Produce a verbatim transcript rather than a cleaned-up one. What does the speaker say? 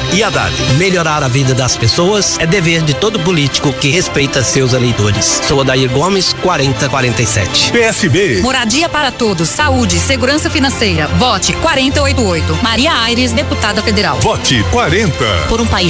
e Haddad. Melhorar a vida das pessoas é dever de todo político que respeita seus eleitores. Sou Odair Gomes, quarenta quarenta e sete. P S B. Moradia para todos, saúde, segurança financeira. Vote quarenta e oitenta e oito. Maria Aires, deputada federal. Vote quarenta. Por um país